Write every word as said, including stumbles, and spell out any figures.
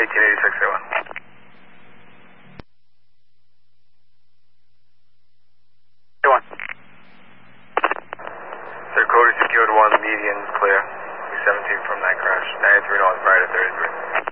eighteen eighty-six, A one. A one. Sir, Cody secured one, median clear. seventeen from that crash. ninety-three north, right at thirty-three.